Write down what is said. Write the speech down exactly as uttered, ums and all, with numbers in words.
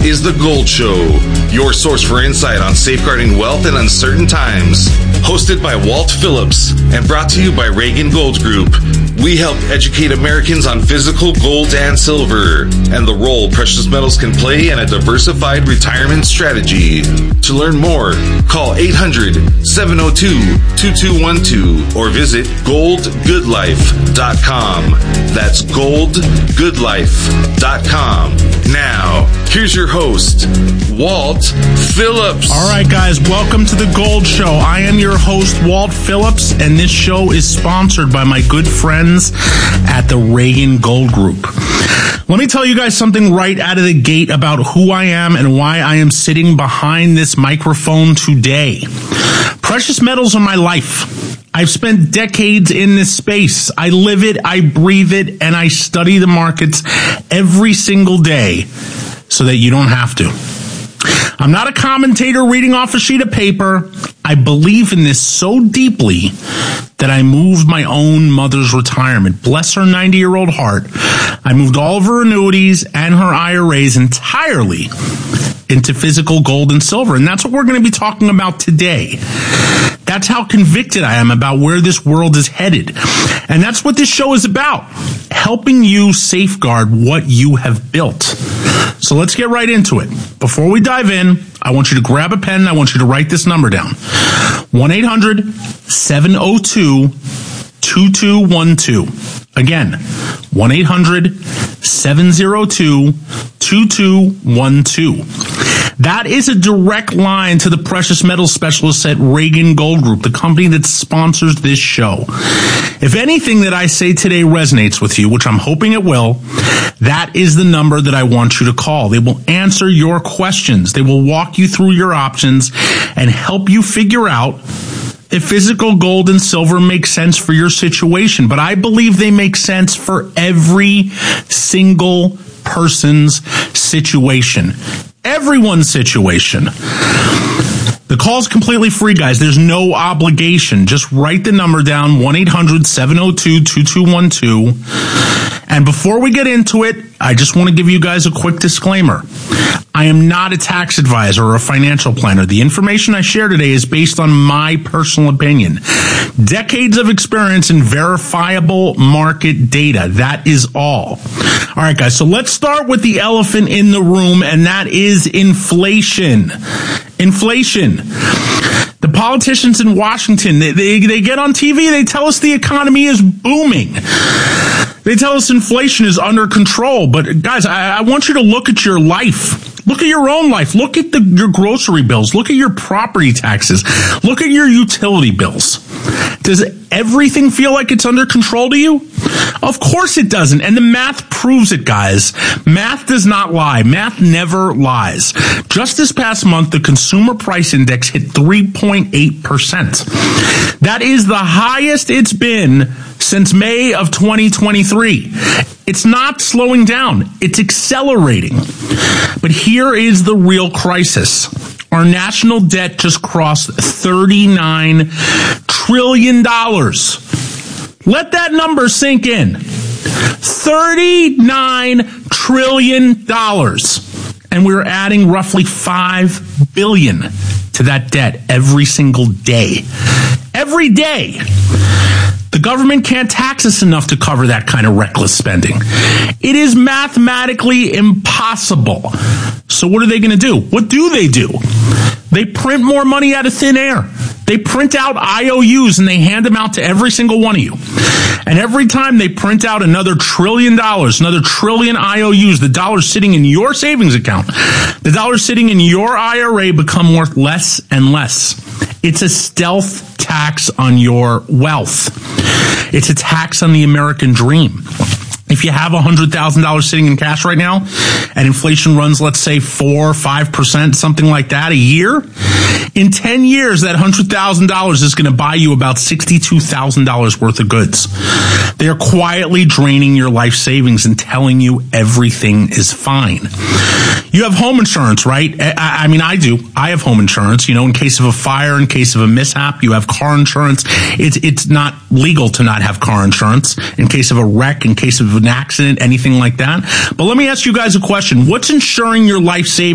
is The Gold Show, your source for insight on safeguarding wealth in uncertain times. Hosted by Walt Phillips and brought to you by Reagan Gold Group, we help educate Americans on physical gold and silver and the role precious metals can play in a diversified retirement strategy. To learn more, call eight hundred, seven oh two, two two one two or visit gold good life dot com. That's gold good life dot com. Now, here's your host, Walt Phillips. All right, guys, welcome to The Gold Show. I am your host, Walt Phillips, and this show is sponsored by my good friends at the Reagan Gold Group. Let me tell you guys something right out of the gate about who I am and why I am sitting behind this microphone today. Precious metals are my life. I've spent decades in this space. I live it, I breathe it, and I study the markets every single day so that you don't have to. I'm not a commentator reading off a sheet of paper. I believe in this so deeply that I moved my own mother's retirement. Bless her ninety-year-old heart. I moved all of her annuities and her I R As entirely into physical gold and silver. And that's what we're going to be talking about today. That's how convicted I am about where this world is headed. And that's what this show is about. Helping you safeguard what you have built. So let's get right into it. Before we dive in, I want you to grab a pen. I want you to write this number down. one eight hundred, seven oh two, two two one two. Again, one eight hundred, seven oh two, two two one two. That is a direct line to the precious metals specialists at Reagan Gold Group, the company that sponsors this show. If anything that I say today resonates with you, which I'm hoping it will, that is the number that I want you to call. They will answer your questions. They will walk you through your options and help you figure out if physical gold and silver make sense for your situation. But I believe they make sense for every single person's situation. Everyone's situation. The call is completely free, guys. There's no obligation. Just write the number down, one eight hundred, seven oh two, two two one two. And before we get into it, I just want to give you guys a quick disclaimer. I am not a tax advisor or a financial planner. The information I share today is based on my personal opinion. Decades of experience in verifiable market data. That is all. All right, guys, so let's start with the elephant in the room, and that is inflation. Inflation. The politicians in Washington, they, they, they get on T V, they tell us the economy is booming. They tell us inflation is under control. But guys, I, I want you to look at your life. Look at your own life. Look at the, your grocery bills. Look at your property taxes. Look at your utility bills. Does everything feel like it's under control to you? Of course it doesn't. And the math proves it, guys. Math does not lie. Math never lies. Just this past month, the Consumer Price Index hit three point eight percent. That is the highest it's been since May of twenty twenty-three. It's not slowing down. It's accelerating. But here is the real crisis. Our national debt just crossed thirty-nine trillion dollars. Let that number sink in. thirty-nine trillion dollars. And we're adding roughly five billion dollars to that debt every single day. Every day. The government can't tax us enough to cover that kind of reckless spending. It is mathematically impossible. So what are they going to do? What do they do? They print more money out of thin air. They print out I O Us and they hand them out to every single one of you. And every time they print out another trillion dollars, another trillion I O Us, the dollars sitting in your savings account, the dollars sitting in your I R A become worth less and less. It's a stealth tax on your wealth. It's a tax on the American dream. If you have one hundred thousand dollars sitting in cash right now and inflation runs, let's say four or five percent, something like that a year, in ten years, that one hundred thousand dollars is going to buy you about sixty-two thousand dollars worth of goods. They are quietly draining your life savings and telling you everything is fine. You have home insurance, right? I, I mean, I do. I have home insurance, you know, in case of a fire, in case of a mishap. You have car insurance. It's, it's not legal to not have car insurance in case of a wreck, in case of an accident, anything like that. But let me ask you guys a question. What's insuring your life savings